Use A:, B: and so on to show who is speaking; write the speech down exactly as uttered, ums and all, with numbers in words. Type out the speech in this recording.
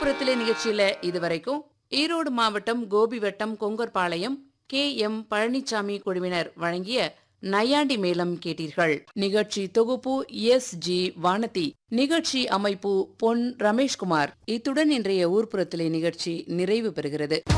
A: ஊர்ப்புறத்திலே நிகழ்ச்சியில இதுவரைக்கும் ஈரோடு மாவட்டம் கோபி வட்டம் கொங்கர்பாளையம் கே எம் பழனிசாமி குழுவினர் வழங்கிய நையாண்டி மேளம் கேட்டீர்கள். நிகழ்ச்சி தொகுப்பு எஸ் ஜி வானதி. நிகழ்ச்சி அமைப்பு பொன் ரமேஷ்குமார். இத்துடன் இன்றைய ஊர்ப்புறத்திலே நிகழ்ச்சி நிறைவு பெறுகிறது.